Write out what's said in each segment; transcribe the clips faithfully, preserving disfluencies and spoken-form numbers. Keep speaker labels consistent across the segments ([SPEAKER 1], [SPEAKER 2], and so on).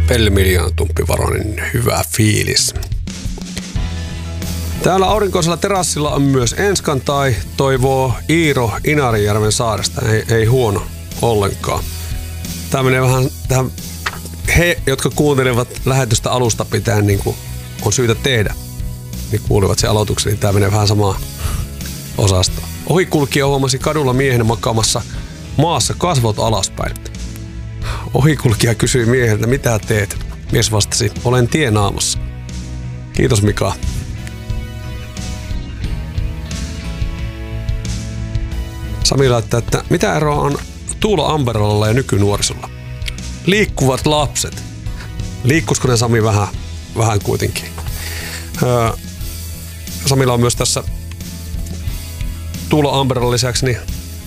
[SPEAKER 1] Pelli Miljoona Tumppivaronen, hyvä fiilis. Täällä aurinkoisella terassilla on myös Enskantai, toivoo Iiro Inarijärven saaresta. Ei, ei huono ollenkaan. Tää menee vähän tähän, he, jotka kuuntelevat lähetystä alusta pitäen, niin kuin on syytä tehdä, niin kuulivat sen aloituksen, niin tää menee vähän samaa osastoa. Ohikulkija huomasi kadulla miehen makaamassa maassa kasvot alaspäin. Ohikulkija kysyi mieheltä, mitä teet? Mies vastasi, olen tienaamassa. Kiitos Mika. Sami laittaa, että mitä eroa on Tuula Amberolalla ja nykynuorisolla? Liikkuvat lapset. Liikkuisiko ne Sami vähän, vähän kuitenkin? Öö, Samilla on myös tässä Tuula Amberolan lisäksi niin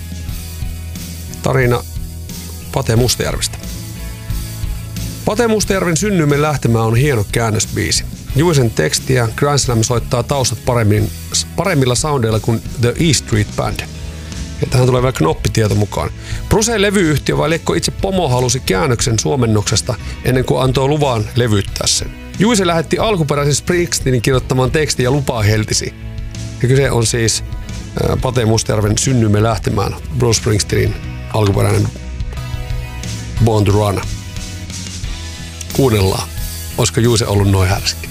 [SPEAKER 1] tarina Pate Mustajärvestä. Pate Mustajärven Synnymme lähtemään on hieno käännösbiisi. Juisen tekstiä Grand Slam soittaa taustat paremmin, paremmilla soundeilla kuin The E Street Band. Ja tähän tulee vielä knoppitieto mukaan. Bruceen levyyhtiö vai Lekko itse pomo halusi käännöksen suomennoksesta ennen kuin antoi luvan levyttää sen. Juise lähetti alkuperäisen Springsteenin kirjoittamaan tekstin ja lupaa heltisi. Ja kyse on siis ää, Pate Mustajärven Synnymme lähtemään, Bruce Springsteenin alkuperäinen Born to Run. Kuunnellaan. Olisiko Juise ollut noin härski?